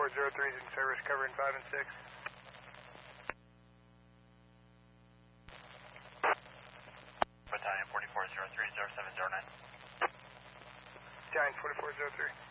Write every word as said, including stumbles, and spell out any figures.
forty-four zero three is in service covering five and six. Battalion forty-four zero three zero seven zero nine. Battalion forty-four zero three.